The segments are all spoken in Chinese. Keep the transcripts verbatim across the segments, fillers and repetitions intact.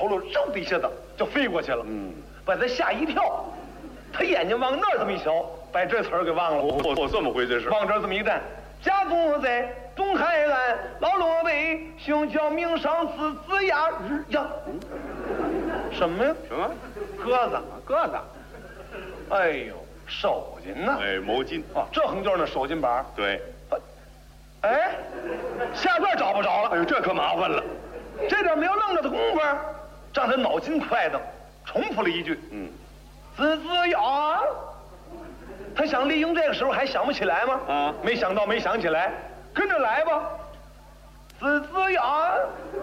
头颅肉的一下子就飞过去了，嗯，把他吓一跳。他眼睛往那儿这么一瞧，把这词儿给忘了。 我我我这么回事是？ 往这儿这么一站，家住在东海岸老罗北，兄叫名上字子牙日呀。什么呀？ 什么？ 鸽子， 鸽子。 哎呦，手巾呢？ 哎，毛巾啊，这横就是那手巾板。 对。 哎，下段找不着了。 哎呦，这可麻烦了。 这点没有愣着的功夫，让他脑筋快的重复了一句。嗯。子子呀，他想利用这个时候还想不起来吗？啊，没想到，没想起来，跟着来吧。子子呀，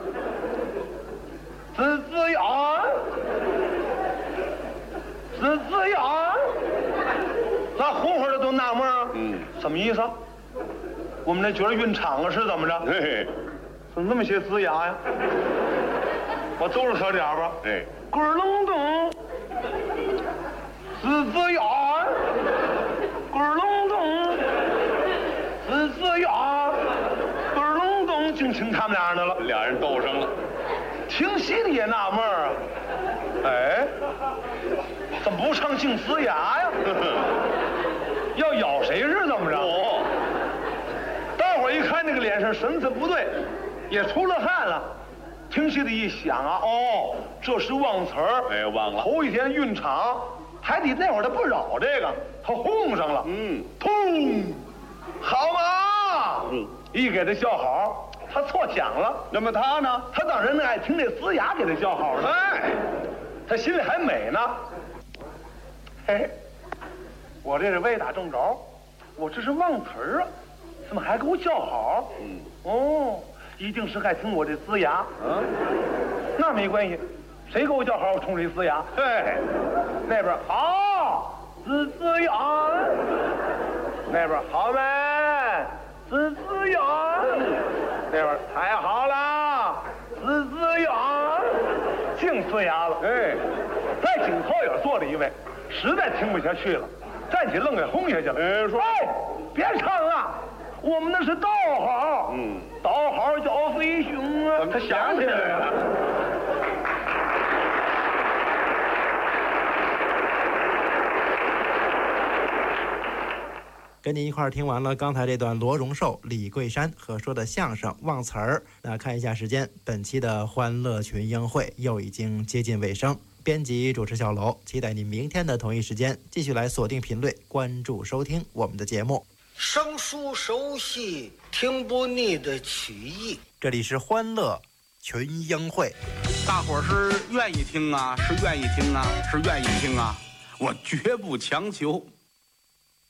子子呀，子子呀，咱红会的都纳闷啊，嗯，什么意思？我们这觉得晕场了是怎么着？ 嘿， 怎么那么些子牙呀？我兜着他点吧。 哎， 滚隆咚。子子呀，滚隆咚，子子呀，滚隆咚，就听他们俩人的了。 俩人斗上了， 听戏的也纳闷啊，哎，怎么不唱净呲牙呀？要咬谁是怎么着？ 哦， 大伙儿一看那个脸上神色不对，也出了汗了。听戏的一想啊，哦，这是忘词儿。 哎，忘了。 头一天运场。还得那会儿他不扰这个，他哄上了，嗯，通，好嘛，嗯，一给他叫好，他错响了。 那么他呢？ 他当然爱听这呲牙给他叫好呢。哎，他心里还美呢。嘿，我这是歪打正着，我这是忘词儿啊，怎么还给我叫好？嗯，哦，一定是爱听我这呲牙。嗯，那没关系。谁给我叫好，我冲谁呲牙。嘿，那边好，呲呲牙。那边好没，呲呲牙。那边太好了，呲呲牙。净呲牙了。哎，在井后也坐着一位，实在听不下去了，站起愣给轰下去了。哎，说，哎，别唱啊，我们那是道好。嗯，道好叫飞熊啊。他想起来了。 跟您一块儿听完了刚才这段罗荣寿、李桂山合说的相声《忘词儿》，那看一下时间，本期的欢乐群英会又已经接近尾声。编辑主持小楼，期待您明天的同一时间继续来锁定频率，关注收听我们的节目。 生疏熟悉，听不腻的曲艺。 这里是欢乐群英会， 大伙儿是愿意听啊，是愿意听啊，是愿意听啊，我绝不强求。